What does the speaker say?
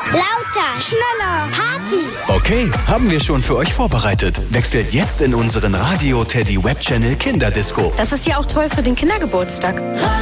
Lauter, schneller, Party. Okay, haben wir schon für euch vorbereitet. Wechselt jetzt in unseren Radio Teddy Webchannel Kinderdisco. Das ist ja auch toll für den Kindergeburtstag.